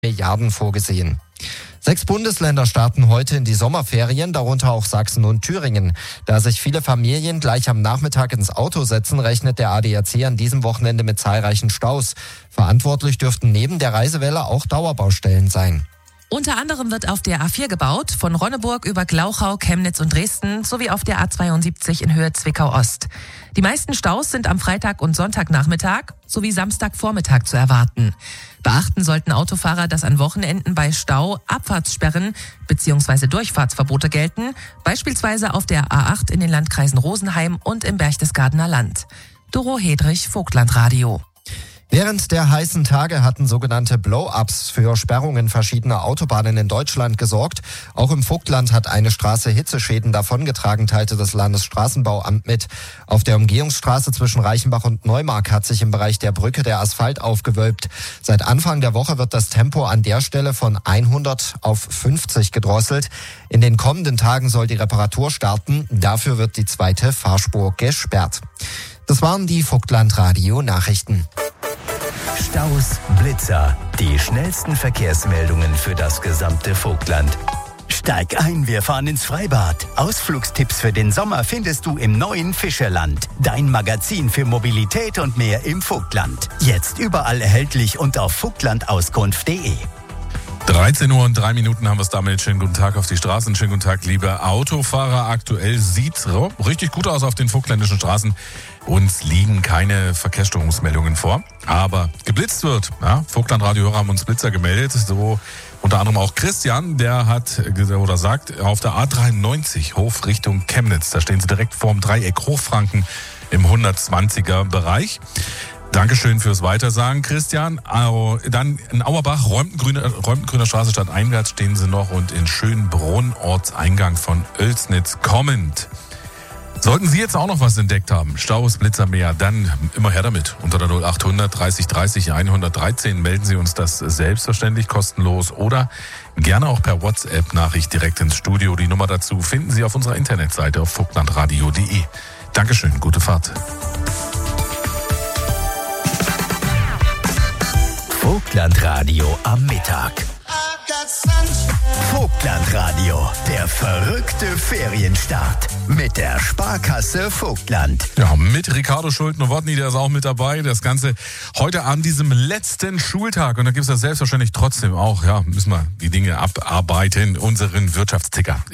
Milliarden vorgesehen. 6 Bundesländer starten heute in die Sommerferien, darunter auch Sachsen und Thüringen. Da sich viele Familien gleich am Nachmittag ins Auto setzen, rechnet der ADAC an diesem Wochenende mit zahlreichen Staus. Verantwortlich dürften neben der Reisewelle auch Dauerbaustellen sein. Unter anderem wird auf der A4 gebaut, von Ronneburg über Glauchau, Chemnitz und Dresden, sowie auf der A72 in Höhe Zwickau-Ost. Die meisten Staus sind am Freitag- und Sonntagnachmittag sowie Samstagvormittag zu erwarten. Beachten sollten Autofahrer, dass an Wochenenden bei Stau Abfahrtssperren bzw. Durchfahrtsverbote gelten, beispielsweise auf der A8 in den Landkreisen Rosenheim und im Berchtesgadener Land. Doro Hedrich, Vogtlandradio. Während der heißen Tage hatten sogenannte Blow-ups für Sperrungen verschiedener Autobahnen in Deutschland gesorgt. Auch im Vogtland hat eine Straße Hitzeschäden davongetragen, teilte das Landesstraßenbauamt mit. Auf der Umgehungsstraße zwischen Reichenbach und Neumark hat sich im Bereich der Brücke der Asphalt aufgewölbt. Seit Anfang der Woche wird das Tempo an der Stelle von 100 auf 50 gedrosselt. In den kommenden Tagen soll die Reparatur starten. Dafür wird die zweite Fahrspur gesperrt. Das waren die Vogtlandradio-Nachrichten. Staus, Blitzer, die schnellsten Verkehrsmeldungen für das gesamte Vogtland. Steig ein, wir fahren ins Freibad. Ausflugstipps für den Sommer findest du im neuen Fischerland. Dein Magazin für Mobilität und mehr im Vogtland. Jetzt überall erhältlich und auf vogtlandauskunft.de. 13 Uhr und 3 Minuten haben wir es damit. Schönen guten Tag auf die Straßen. Schönen guten Tag, liebe Autofahrer. Aktuell sieht's richtig gut aus auf den vogtländischen Straßen. Uns liegen keine Verkehrsstörungsmeldungen vor, aber geblitzt wird. Ja, Vogtlandradio-Hörer haben uns Blitzer gemeldet, so unter anderem auch Christian, der sagt, auf der A93 Hof Richtung Chemnitz, da stehen sie direkt vorm Dreieck Hochfranken im 120er Bereich. Dankeschön fürs Weitersagen, Christian. Dann in Auerbach, Räumtengrüner Straße stadteinwärts stehen sie noch und in Schönbrunn, Ortseingang von Oelsnitz kommend. Sollten Sie jetzt auch noch was entdeckt haben, Staus, Blitzer, mehr, dann immer her damit. Unter der 0800 30 30 113 melden Sie uns das selbstverständlich kostenlos oder gerne auch per WhatsApp-Nachricht direkt ins Studio. Die Nummer dazu finden Sie auf unserer Internetseite auf vogtlandradio.de. Dankeschön, gute Fahrt. Vogtlandradio am Mittag. Vogtlandradio, der verrückte Ferienstart mit der Sparkasse Vogtland. Ja, mit Ricardo Schulte-Nowotny, der ist auch mit dabei. Das Ganze heute an diesem letzten Schultag. Und da gibt es ja selbstverständlich trotzdem auch, müssen wir die Dinge abarbeiten, unseren Wirtschaftsticker.